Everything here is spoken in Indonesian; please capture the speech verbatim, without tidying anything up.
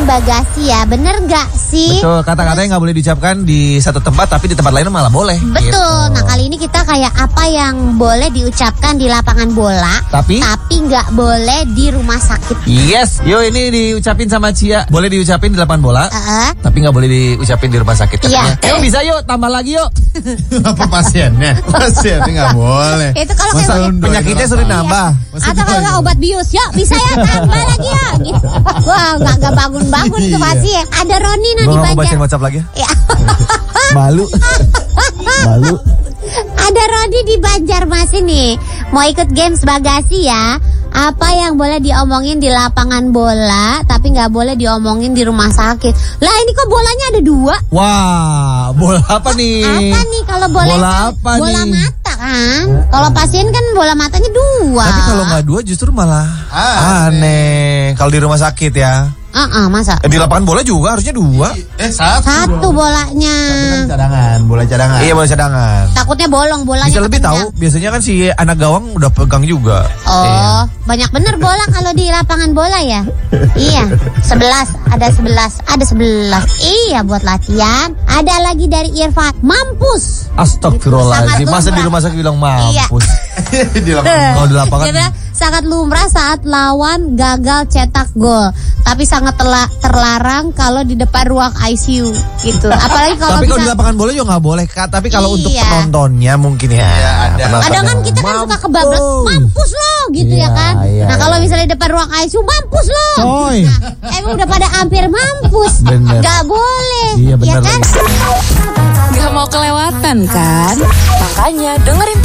ngomongin bagasi ya, bener gak sih? Betul, kata-katanya nggak boleh diucapkan di satu tempat, tapi di tempat lain malah boleh. Betul, gitu. Nah kali ini kita kayak apa yang boleh diucapkan di lapangan bola, Tapi? tapi nggak boleh di rumah sakit. Yes, yo ini diucapin sama Cia. Boleh diucapin di lapangan bola, Uh-uh. tapi nggak boleh diucapin di rumah sakit. Iya. Katanya. Yuk bisa yuk, tambah lagi yuk. Apa pasiennya? Pasiennya nggak boleh. Itu kalau Masa kayak undo Penyakitnya itu suruh apa? nambah. Masa atau kalau nggak obat bius, yuk bisa ya tambah lagi ya. Gitu. Wah nggak nggak bangun-bangun tuh Iya. pasien. Ada Roni nah Gue di nggak mau Banjar. bacain WhatsApp lagi. Ya. Malu. Malu. Ada Rodi di Banjarmasin nih. Mau ikut games bagasi ya. Apa yang boleh diomongin di lapangan bola, tapi nggak boleh diomongin di rumah sakit. Lah ini kok bolanya ada dua? Wah, bola apa nih? Apa nih kalau bola? Bola apa bola nih? mata kan. Kalau pasien kan bola matanya dua. Tapi kalau nggak dua justru malah Ah, aneh. Kalau di rumah sakit ya. Ah, uh-uh, masa? Eh, di lapangan bola juga harusnya dua. Eh satu. Satu dong. bolanya. Satu kan cadangan, bola cadangan. Iya, bola cadangan. Takutnya bolong bolanya. Bisa lebih ketendang. tahu. Biasanya kan si anak gawang udah pegang juga. Oh, Iya. banyak bener bola kalau di lapangan bola ya. Iya, sebelas, ada sebelas, ada sebelas. Iya, buat latihan. Ada lagi dari Irfan, mampus. Astagfirullahaladzim. Sangat Masa di lumrah. rumah sakit bilang Iya. mampus. Di lapangan. Kalau di lapangan. Karena sangat lumrah saat lawan gagal cetak gol, tapi sangat tela- terlarang kalau di depan ruang I C U gitu. Apalagi kalau Tapi kalau bisa. di lapangan bola juga nggak boleh, Kak. Tapi kalau untuk Iya. penontonnya mungkin ya. Iya, ada. penontonnya. Kadang kan kita kan suka kebablas, mampus lo gitu Iya, ya kan. iya, Nah kalau iya. misalnya di depan ruang I C U, mampus lo. Coy. Nah, emang udah pada hampir mampus. Bener. Gak boleh. Iya, ya bener kan? lagi. Gak mau kelewatan kan? Makanya dengerin